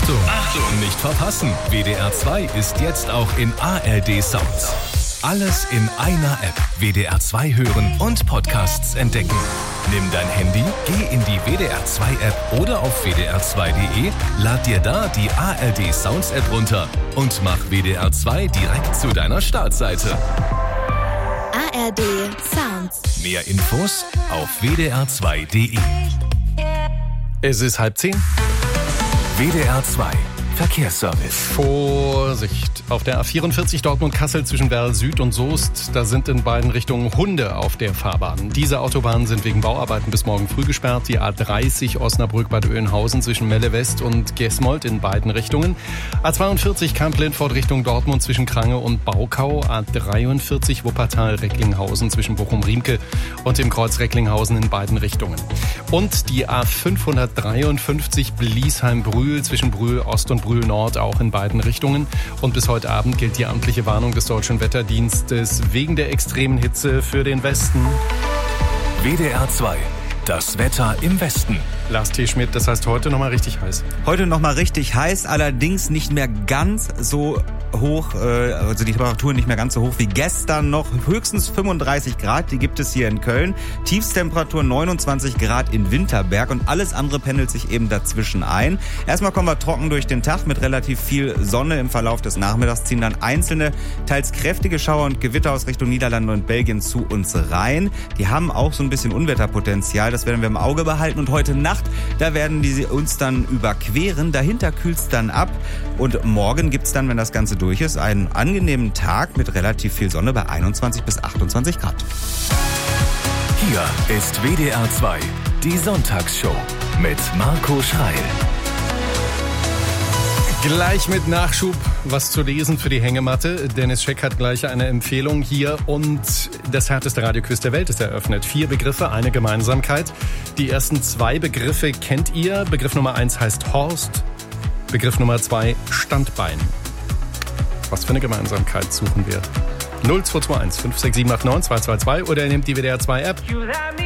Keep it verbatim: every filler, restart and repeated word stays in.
Achtung, Achtung, nicht verpassen. W D R zwei ist jetzt auch in A R D Sounds. Alles in einer App. W D R zwei hören und Podcasts entdecken. Nimm dein Handy, geh in die W D R zwei App oder auf w d r zwei punkt d e, lad dir da die A R D Sounds App runter und mach W D R zwei direkt zu deiner Startseite. A R D Sounds. Mehr Infos auf w d r zwei punkt d e. Es ist halb zehn. W D R zwei Verkehrsservice. Vorsicht! Auf der A vierundvierzig Dortmund-Kassel zwischen Werl Süd und Soest, da sind in beiden Richtungen Hunde auf der Fahrbahn. Diese Autobahnen sind wegen Bauarbeiten bis morgen früh gesperrt. Die A dreißig Osnabrück-Bad Oeynhausen zwischen Melle West und Gesmold in beiden Richtungen. A zweiundvierzig Kamp-Lindfort Richtung Dortmund zwischen Krange und Baukau. A dreiundvierzig Wuppertal-Recklinghausen zwischen Bochum-Riemke und dem Kreuz Recklinghausen in beiden Richtungen. Und die A fünfhundertdreiundfünfzig Bliesheim-Brühl zwischen Brühl Ost und Brühl Nord auch in beiden Richtungen. Und bis heute Abend gilt die amtliche Warnung des Deutschen Wetterdienstes wegen der extremen Hitze für den Westen. W D R zwei, das Wetter im Westen. Lars T. Schmidt, das heißt heute nochmal richtig heiß. Heute nochmal richtig heiß, allerdings nicht mehr ganz so hoch, also die Temperaturen nicht mehr ganz so hoch wie gestern noch. Höchstens fünfunddreißig Grad, die gibt es hier in Köln. Tiefstemperatur neunundzwanzig Grad in Winterberg und alles andere pendelt sich eben dazwischen ein. Erstmal kommen wir trocken durch den Tag mit relativ viel Sonne. Im Verlauf des Nachmittags ziehen dann einzelne, teils kräftige Schauer und Gewitter aus Richtung Niederlande und Belgien zu uns rein. Die haben auch so ein bisschen Unwetterpotenzial, das werden wir im Auge behalten. Und heute Nacht, da werden die uns dann überqueren. Dahinter kühlt es dann ab und morgen gibt's dann, wenn das Ganze durch ist, einen angenehmen Tag mit relativ viel Sonne bei einundzwanzig bis achtundzwanzig Grad. Hier ist W D R zwei, die Sonntagsshow mit Marco Schreil. Gleich mit Nachschub was zu lesen für die Hängematte. Dennis Scheck hat gleich eine Empfehlung hier und das härteste Radioquiz der Welt ist eröffnet. Vier Begriffe, eine Gemeinsamkeit. Die ersten zwei Begriffe kennt ihr. Begriff Nummer eins heißt Horst. Begriff Nummer zwei Standbein. Was für eine Gemeinsamkeit suchen wir? null zwei zwei eins fünf sechs sieben acht neun zwei zwei zwei oder ihr nehmt die W D R zwei App.